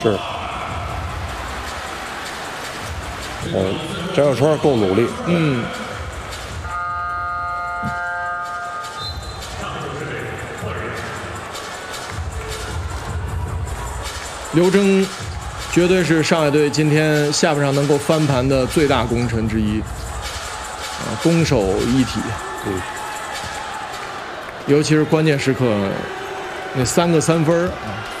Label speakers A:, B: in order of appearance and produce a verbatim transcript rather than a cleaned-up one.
A: 是。嗯，张小川够努力。
B: 嗯。刘铮绝对是上海队今天下半场能够翻盘的最大功臣之一，啊，攻守一体。
A: 嗯。
B: 尤其是关键时刻那三个三分啊。